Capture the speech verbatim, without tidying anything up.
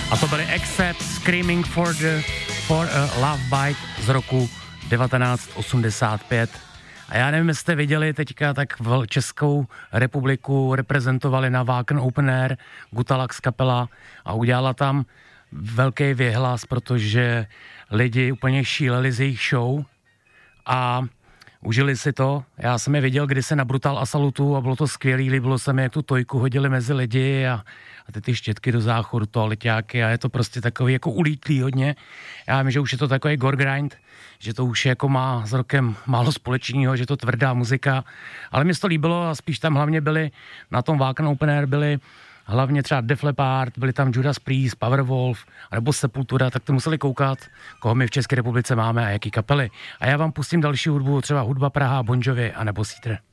A to byly Accept, Screaming for, the, for a Love Bite z roku devatenáct osmdesát pět. A já nevím, jestli jste viděli teďka, tak v Českou republiku reprezentovali na Wacken Open Air Gutalax kapela a udělala tam velký věhlas, protože lidi úplně šíleli z jejich show a užili si to. Já jsem je viděl kdysi na Brutal Assaultu a bylo to skvělý, líbilo se mi, jak tu tojku hodili mezi lidi a, a ty ty štětky do záchodu, toaleťáky a je to prostě takový jako ulítlý hodně. Já vím, že už je to takový gore grind, že to už jako má s rokem málo společného, že to tvrdá muzika, ale mi to líbilo a spíš tam hlavně byli, na tom Wacken Open Air byli hlavně třeba Def Leppard, byli tam Judas Priest, Powerwolf, nebo Sepultura, tak to museli koukat, koho my v České republice máme a jaký kapely. A já vám pustím další hudbu, třeba Hudba Praha, Bon Jovi a nebo Seether.